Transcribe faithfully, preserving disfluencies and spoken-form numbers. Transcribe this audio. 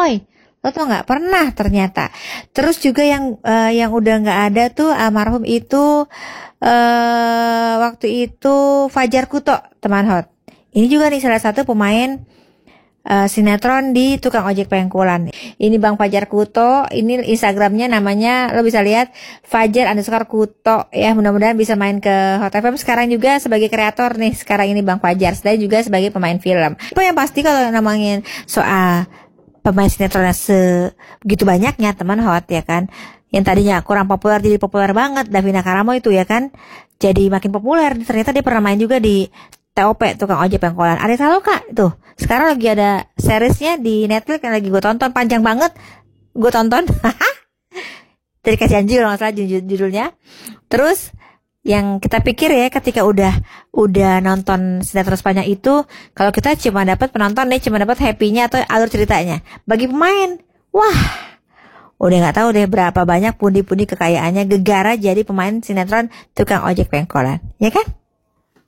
coy. Lo tau nggak? Pernah ternyata. Terus juga yang uh, yang udah nggak ada tuh almarhum itu uh, waktu itu Fajar Kuto, teman hot. Ini juga nih salah satu pemain uh, sinetron di Tukang Ojek Pengkolan. Ini Bang Fajar Kuto. Ini Instagramnya namanya, lo bisa lihat Fajar underscore Kuto ya. Mudah-mudahan bisa main ke Hot F M sekarang juga sebagai kreator nih. Sekarang ini Bang Fajar, dan juga sebagai pemain film. Apa yang pasti kalau namanya soal pemain sinetronnya segitu banyaknya teman hot ya kan, yang tadinya kurang populer jadi populer banget. Davina Karamo itu ya kan jadi makin populer. Ternyata dia pernah main juga di T O P, Tukang Ojek Pengkolan. Arie Saloka tuh sekarang lagi ada seriesnya di Netflix yang lagi gue tonton, panjang banget gue tonton. Jadi kasihan juga nggak salah judulnya. Terus yang kita pikir ya ketika udah udah nonton sinetron sepanjang itu, kalau kita cuma dapat penonton nih, cuma dapat happy-nya atau alur ceritanya. Bagi pemain, wah, udah nggak tahu deh berapa banyak pundi-pundi kekayaannya gegara jadi pemain sinetron Tukang Ojek Pengkolan, ya kan?